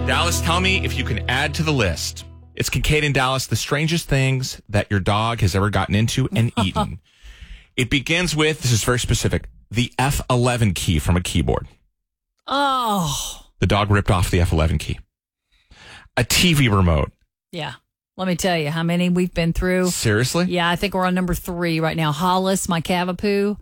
Dallas, tell me if you can add to the list. It's Kincaid and Dallas, the strangest things that your dog has ever gotten into and eaten. It begins with, this is very specific, the F11 key from a keyboard. Oh. The dog ripped off the F11 key. A TV remote. Yeah. Let me tell you how many we've been through. Seriously? Yeah, I think we're on number 3 right now. Hollis, my Cavapoo.